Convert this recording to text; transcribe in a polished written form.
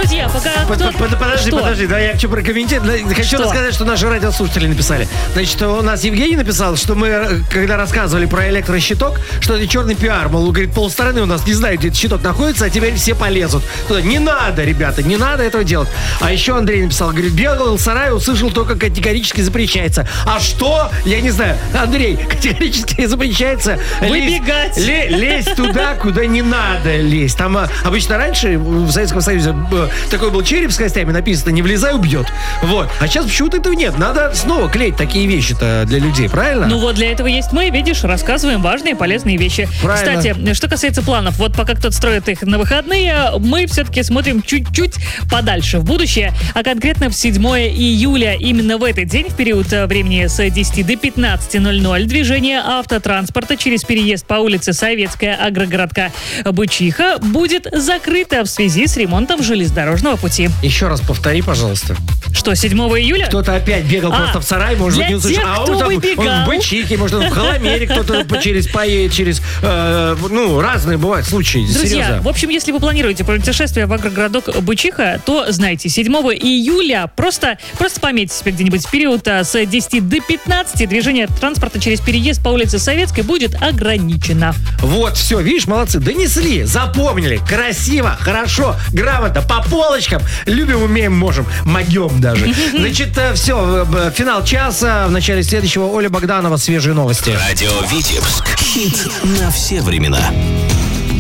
Друзья, пока Подожди, да, я хочу прокомментировать. Хочу рассказать, что наши радиослушатели написали. Значит, у нас Евгений написал, что мы, когда рассказывали про электрощиток, что это черный пиар. Мол, говорит, полстраны у нас не знают, где этот щиток находится, а теперь все полезут. Не надо, ребята, не надо этого делать. А еще Андрей написал, говорит, бегал в сарае, услышал, только категорически запрещается. А что? Я не знаю. Андрей, категорически запрещается выбегать. Лезть туда, куда не надо лезть. Там обычно раньше в Советском Союзе такой был череп с костями, написано, не влезай, убьет. Вот. А сейчас почему-то этого нет. Надо снова клеить такие вещи-то для людей, правильно? Ну вот для этого есть мы, видишь, рассказываем важные и полезные вещи. Правильно. Кстати, что касается планов, вот пока кто-то строит их на выходные, мы все-таки смотрим чуть-чуть подальше в будущее, а конкретно в 7 июля. Именно в этот день, в период времени с 10 до 15:00, движение автотранспорта через переезд по улице Советская агрогородка Бычиха будет закрыто в связи с ремонтом железнодорожного пути. Еще раз повтори, пожалуйста. Что, 7 июля? Кто-то опять бегал просто в сарай, может быть, не услышал. А он в Бычихе, может, он в Холомере, кто-то поедет через... разные бывают случаи. Друзья, серьезно. в общем, если вы планируете путешествие в агрогородок Бычиха, то знайте, 7 июля просто пометьте себе где-нибудь в период с 10 до 15 движение транспорта через переезд по улице Советской будет ограничено. Вот, все, видишь, молодцы, донесли, запомнили, красиво, хорошо, грамотно, по полочкам, любим, умеем, можем, могем даже. Значит, все, финал часа, в начале следующего Оля Богданова, свежие новости. Радио Витебск. Хит на все времена.